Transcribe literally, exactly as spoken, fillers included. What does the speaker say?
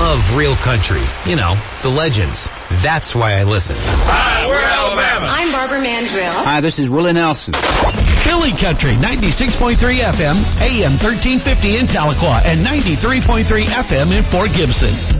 love real country. You know, the legends. That's why I listen. Hi, we're Alabama. I'm Barbara Mandrill. Hi, this is Willie Nelson. Philly Country, ninety-six point three F M, A M thirteen fifty in Tahlequah, and ninety-three point three F M in Fort Gibson.